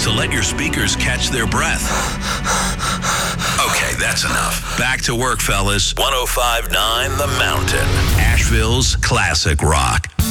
to let your speakers catch their breath. Okay, that's enough. Back to work, fellas. 105.9 The Mountain. Asheville's classic rock.